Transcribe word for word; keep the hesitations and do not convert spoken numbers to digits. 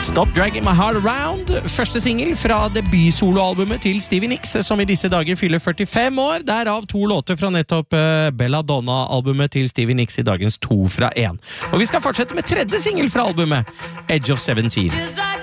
Stop Dragging My Heart Around, første single fra debutsoloalbumet til Stevie Nicks, som i disse dager fyller førtifem år, derav to låter fra nettopp Belladonna-albumet til Stevie Nicks i dagens to fra én. Og vi skal fortsette med tredje single fra albumet, Edge of Seventeen.